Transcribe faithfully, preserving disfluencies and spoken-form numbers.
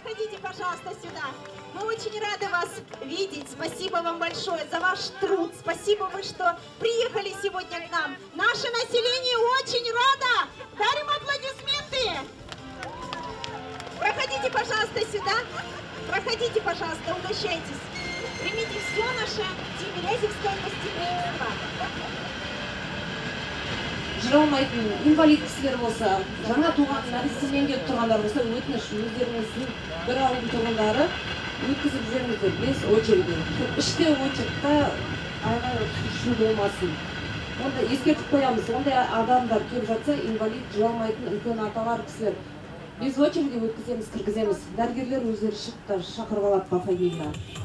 Проходите, пожалуйста, сюда. Мы очень рады вас видеть. Спасибо вам большое за ваш труд. Спасибо вы, что приехали сегодня к нам. Наше население очень рада. Дарим аплодисменты. Проходите, пожалуйста, сюда. Проходите, пожалуйста, угощайтесь. Примите все наше Тимирязевское гостеприимство. Жыралмайтын инвалид кісілер болса, жаңа туған нәрестемен келіп тұрғандар болса, өтініш өздеріңіздің бір ауылдың тұрғындары өткізіп жүріңіздер бес очереден. Іште очередта айға шу болмасын. Онда ескертіп қоямыз, ондай адамдар келіп жатса, инвалид жыралмайтын үлкен аталар кісілер без очереди өткіземіз, кіргіземіз. Дәрігерлер өздері шықта шақырып алады по фамилияға.